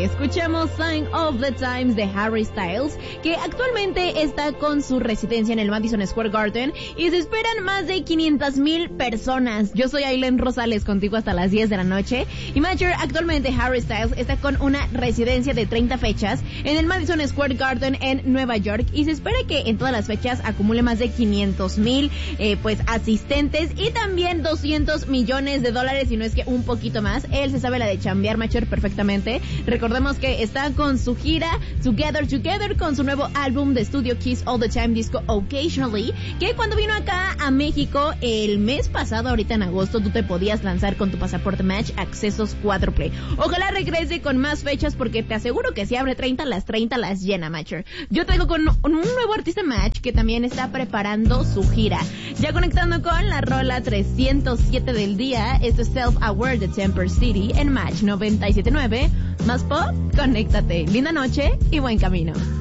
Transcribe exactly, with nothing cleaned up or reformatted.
escuchamos Sign of the Times de Harry Styles, que actualmente está con su residencia en el Madison Square Garden y se esperan más de quinientas mil personas. Yo soy Aileen Rosales, contigo hasta las diez de la noche. Y Major, actualmente Harry Styles está con una residencia de treinta fechas en el Madison Square Garden en Nueva York y se espera que en todas las fechas acumule más de quinientos mil eh, pues asistentes y también doscientos millones de dólares, si no es que un poquito más. Él se sabe la de chambear, Major, perfectamente. Recordemos que está con su gira Together Together, con su nuevo álbum de estudio Kiss All the Time Disco Occasionally, que cuando vino acá a México el mes pasado, ahorita en agosto, tú te podías lanzar con tu pasaporte Match accesos cuádruple. Ojalá regrese con más fechas porque te aseguro que si abre treinta, las treinta las llena, Matcher. Yo traigo con un nuevo artista Match que también está preparando su gira. Ya conectando con la rola trescientos siete del día, esto es Self Aware de Temper City en Match noventa y siete punto nueve. Más pop, conéctate. Linda noche y buen camino.